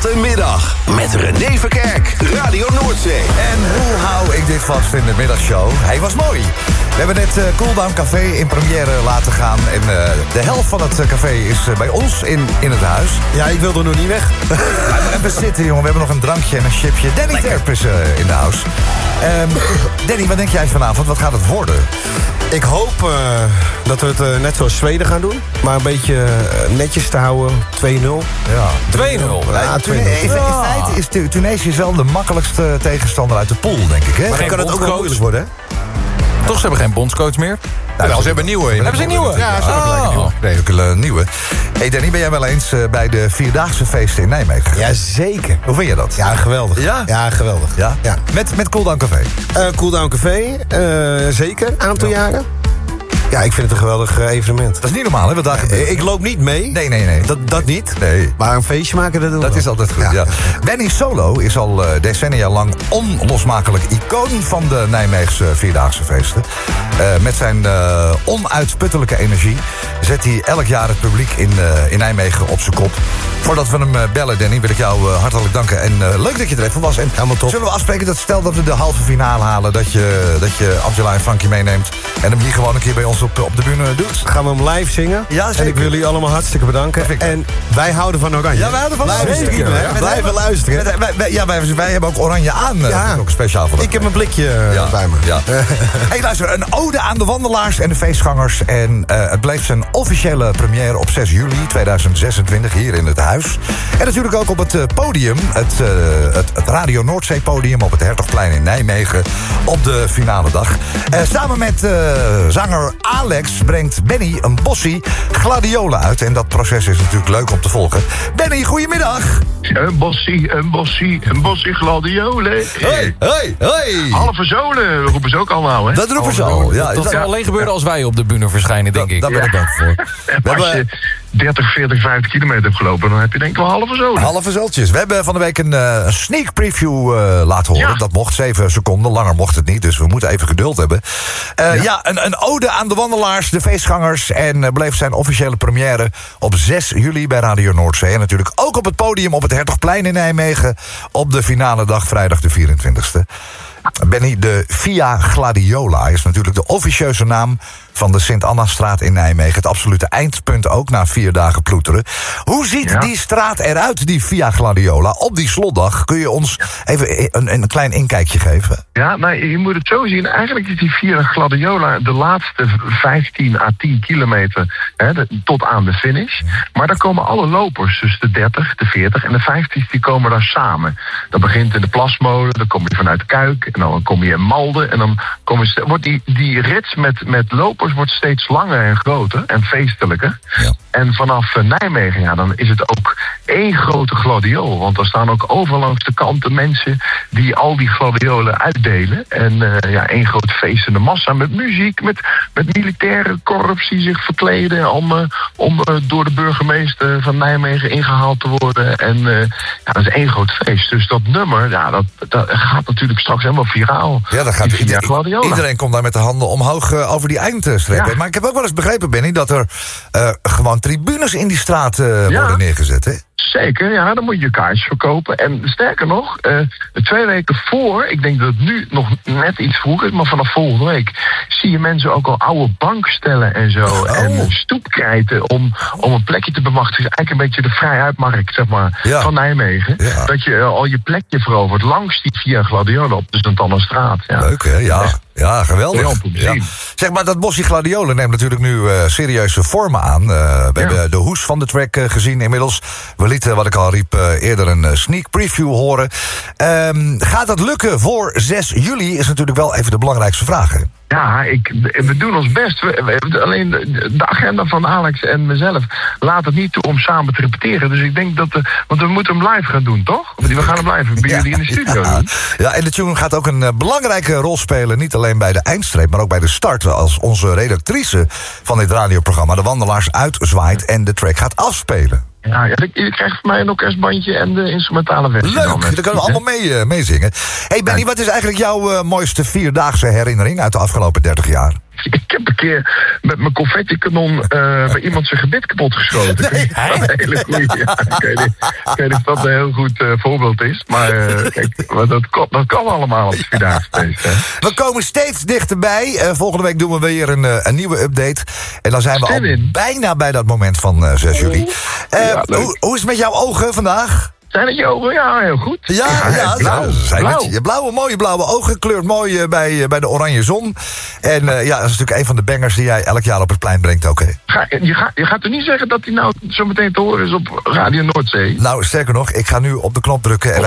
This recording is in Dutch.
Wat een middag. Met René Verkerk, Radio Noordzee. En hoe hou ik dit vast in de middagshow? Hij was mooi. We hebben net Cooldown Café in première laten gaan. En de helft van het café is bij ons in het huis. Ja, ik wil er nog niet weg. We zitten, jongen. We hebben nog een drankje en een chipje. Danny Terp is in de house. Danny, wat denk jij vanavond? Wat gaat het worden? Ik hoop dat we het net zoals Zweden gaan doen. Maar een beetje netjes te houden. 2-0. Ja, 2-0. Ja, 2-0. In feite is Tunesië wel de makkelijkste tegenstander uit de pool, denk ik. Hè? Maar dan kan het ook wel moeilijk worden, hè? Toch, ze hebben geen bondscoach meer? Nou, ze hebben een nieuwe. Hebben ze een nieuwe? Ja, ze hebben gelijk een nieuwe. Nee, ook een nieuwe. Hey Danny, ben jij wel eens bij de Vierdaagse feesten in Nijmegen geweest? Ja, zeker. Hoe vind je dat? Ja, geweldig. Ja? Ja, geweldig. Ja? Ja. Met Cooldown Café? Cooldown Café, zeker. Een aantal jaren. Ja, ik vind het een geweldig evenement. Dat is niet normaal, hè? Wat daar gebeurt. Ik loop niet mee. Nee. Dat niet. Nee. Maar een feestje maken, dat doen we Dat wel. is altijd goed, ja. Benny Solo is al decennia lang onlosmakelijk icoon van de Nijmeegse Vierdaagse feesten. Met zijn onuitputtelijke energie zet hij elk jaar het publiek in Nijmegen op zijn kop. Voordat we hem bellen, Danny, wil ik jou hartelijk danken. En leuk dat je er even was. En helemaal top. Zullen we afspreken dat stel dat we de halve finale halen, dat je Angela en Frankie meeneemt en hem hier gewoon een keer bij ons op de bühne doet? Gaan we hem live zingen. Ja, zeker. En ik wil jullie allemaal hartstikke bedanken. En wij houden van Oranje. Ja, wij houden van Blijven Oranje. streamen, hè? Ja, Blijven luisteren. Wij hebben ook Oranje aan. Ja. Ook speciaal voor dat. Ik heb een blikje bij me. Ja. Hey, luister, een ode aan de wandelaars en de feestgangers. En het bleef zijn officiële première op 6 juli 2026 hier in het huis. En natuurlijk ook op het podium, het Radio Noordzee podium op het Hertogplein in Nijmegen op de finale dag. Samen met zanger Alex brengt Benny een bossie gladiolen uit. En dat proces is natuurlijk leuk om te volgen. Benny, goedemiddag. Een bossie gladiolen. Hey. Halve zolen roepen ze ook allemaal, hè? Dat roepen ze al. Ja, Dat zal alleen gebeuren als wij op de bühne verschijnen, denk ik. Daar ben ik ook voor. En als je 30, 40, 50 kilometer hebt gelopen, dan heb je denk ik wel halve zolen. Halve zultjes. We hebben van de week een sneak preview laten horen. Ja. Dat mocht 7 seconden. Langer mocht het niet, dus we moeten even geduld hebben. Een ode aan de wandelaars, de feestgangers. En bleef zijn officiële première op 6 juli bij Radio Noordzee. En natuurlijk ook op het podium op het Hertogplein in Nijmegen op de finale dag, vrijdag de 24e. Benny, de Via Gladiola is natuurlijk de officieuze naam van de Sint-Anna-straat in Nijmegen. Het absolute eindpunt ook na 4 dagen ploeteren. Hoe ziet die straat eruit, die Via Gladiola, op die slotdag? Kun je ons even een klein inkijkje geven? Ja, nou, je moet het zo zien. Eigenlijk is die Via Gladiola de laatste 15 à 10 kilometer tot aan de finish. Maar dan komen alle lopers, dus de 30, de 40 en de 50, die komen daar samen. Dat begint in de Plasmolen, dan kom je vanuit Kuik en dan kom je in Malden. En dan wordt die rits met lopers wordt steeds langer en groter en feestelijker. Ja. En vanaf Nijmegen, ja, dan is het ook één grote gladiool. Want er staan ook overal langs de kanten mensen die al die gladiolen uitdelen. En één groot feestende massa met muziek, met militaire korps die zich verkleden om door de burgemeester van Nijmegen ingehaald te worden. En dat is één groot feest. Dus dat nummer, dat gaat natuurlijk straks helemaal viraal. Ja, dat gaat iedereen komt daar met de handen omhoog over die eindstreep. Ja. Maar ik heb ook wel eens begrepen, Benny, dat er gewoon tribunes in die straat worden neergezet, hè? Zeker, ja, dan moet je kaartjes verkopen. En sterker nog, 2 weken voor, ik denk dat het nu nog net iets vroeger is, maar vanaf volgende week zie je mensen ook al oude bankstellen en zo. En stoepkrijten om een plekje te bemachtigen. Eigenlijk een beetje de vrijuitmarkt, zeg maar, van Nijmegen. Ja. Dat je al je plekje verovert langs die Via Gladiola op de Sint-Anna-straat. Ja. Leuk, hè? Ja, geweldig. Ja. Zeg maar, dat bossie gladiolen neemt natuurlijk nu serieuze vormen aan. We hebben de hoes van de track gezien inmiddels. We lieten, wat ik al riep, eerder een sneak preview horen. Gaat dat lukken voor 6 juli is natuurlijk wel even de belangrijkste vraag, hè? Ja, we doen ons best. Alleen de agenda van Alex en mezelf laat het niet toe om samen te repeteren. Dus ik denk want we moeten hem live gaan doen, toch? We gaan hem live bij jullie in de studio doen. Ja, en de tune gaat ook een belangrijke rol spelen. Niet alleen bij de eindstreep, maar ook bij de start. Als onze redactrice van dit radioprogramma de wandelaars uitzwaait en de track gaat afspelen. Ja, je krijgt van mij een orkestbandje en de instrumentale versie. Leuk, daar kunnen we allemaal mee zingen. Hey Benny, wat is eigenlijk jouw mooiste 4-daagse herinnering uit de afgelopen 30 jaar? Ik heb een keer met mijn confetti-kanon bij iemand zijn gebit kapot geschoten. Nee, dat is een hele goeie. Ja, ik weet niet of dat een heel goed voorbeeld is. Maar kijk, dat kan allemaal op het Vierdaagse feest. Hè. We komen steeds dichterbij. Volgende week doen we weer een nieuwe update. En dan zijn we al bijna bij dat moment van 6 juli. Hoe is het met jouw ogen vandaag? Zijn het je ogen? Ja, heel goed. Ja, blauw. Je mooie blauwe ogen. Kleurt mooi bij de oranje zon. En dat is natuurlijk een van de bangers die jij elk jaar op het plein brengt ook. Je gaat er niet zeggen dat hij nou zo meteen te horen is op Radio Noordzee? Nou, sterker nog, ik ga nu op de knop drukken. En